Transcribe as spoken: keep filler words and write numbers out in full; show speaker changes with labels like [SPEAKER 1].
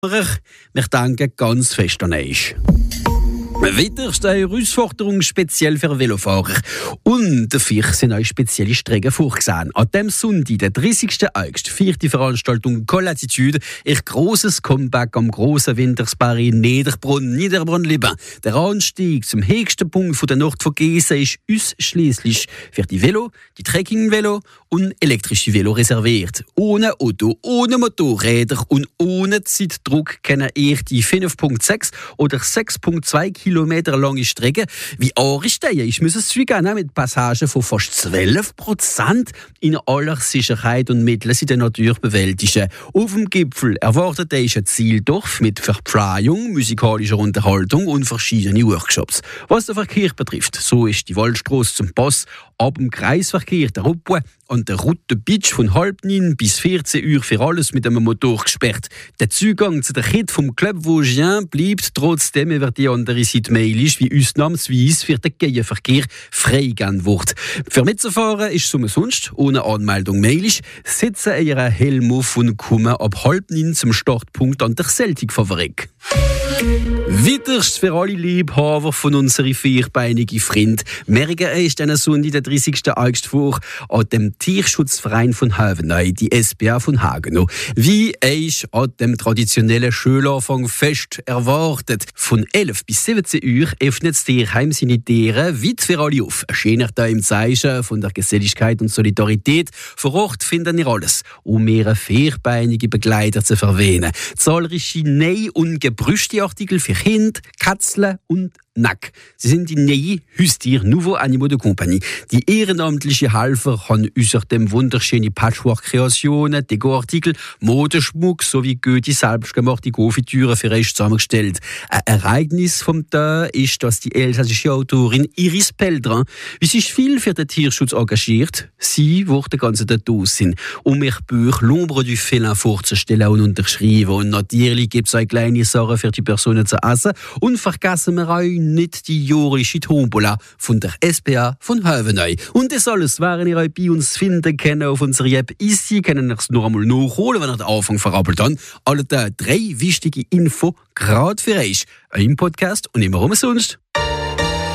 [SPEAKER 1] Wir danken ganz fest an euch. Wieder ist eine Herausforderung speziell für Velofahrer. Und dafür sind euch spezielle Strecken vorgesehen. An dem Sonntag, der dreißigsten August, vierte Veranstaltung Colatitude, ihr grosses Comeback am grossen Wintersberg in Niederbrunn, Niederbrunn-Liben. Der Anstieg zum höchsten Punkt von der Nordvogesen ist ausschliesslich für die Velo, die Trekking-Velo und elektrische Velo reserviert. Ohne Auto, ohne Motorräder und ohne Zeitdruck können ihr die fünf Komma sechs oder sechs Komma zwei Kilometer lange Strecke wie anstehen. Ich muss es zugeben, mit Passagen von fast zwölf Prozent in aller Sicherheit und Mitteln in der Natur bewältigen. Auf dem Gipfel erwartet euch ein Zieldorf mit Verpflegung, musikalischer Unterhaltung und verschiedenen Workshops. Was den Verkehr betrifft, so ist die Waldstrasse zum Pass ab dem Kreisverkehr der Ruppe an der Route Beach von halb neun bis vierzehn Uhr für alles mit einem Motor gesperrt. Der Zugang zu der Kette vom Club Vosgien bleibt trotzdem über die andere Seite möglich, wie ausnahmsweise für den Gegenverkehr freigegeben wird. Für mitzufahren ist es umsonst, ohne Anmeldung möglich. Setzen ihren Helm auf und kommen ab halb neun zum Startpunkt an der Celtic-Fabrik. Wiederst für alle Liebhaber von unseren vierbeinigen Freunden. Merken euch diesen Sonntag, der dreißigsten August vor, an dem Tierschutzverein von Havenay, die S P A von Hagenow. Wie euch an dem traditionellen Schulanfang fest erwartet. Von elf bis siebzehn Uhr öffnet das Tierheim seine Tiere weit für alle auf. Ein schöner Tag im Zeichen von der Geselligkeit und Solidarität. Vor Ort finden ihr alles, um ihre vierbeinige Begleiter zu verwöhnen. Zahlreiche Neu- und gebrüschte Artikel für Kinder, Katzen und Nack. Sie sind die neue Haustier Nouveau Animaux de Compagnie. Die ehrenamtlichen Helfer haben außerdem wunderschöne Patchwork-Kreationen, Dekoartikel, Modeschmuck sowie gute selbstgemachte Konfitüre für euch zusammengestellt. Ein Ereignis vom Tag ist, dass die elsässische Autorin Iris Peldrin, wie sich viel für den Tierschutz engagiert, sie wird den ganzen Tag da sein, um ihr Buch L'ombre du Félin vorzustellen und unterschreiben. Und natürlich gibt es eine kleine Sache für die Personen zu essen. Und vergessen wir auch nicht die jährliche Tombola von der S P A von Havenay. Und das alles werden ihr euch bei uns finden können auf unserer App Easy. Können ihr es noch einmal nachholen, wenn ihr den Anfang verrappelt habt. Alle drei wichtige Infos gerade für euch. Im Podcast und immer umsonst.